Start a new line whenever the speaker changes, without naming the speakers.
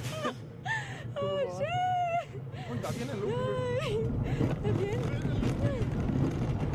Oh, shit!
Uy, va bien el look, güey.
Ay, ¿está bien?